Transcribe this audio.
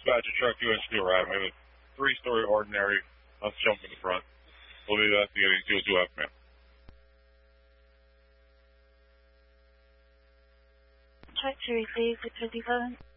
dispatcher truck USD arriving. We have a 3-story ordinary. Let's jump in the front. We'll be investigating 202F, ma'am. Check to receive the 27.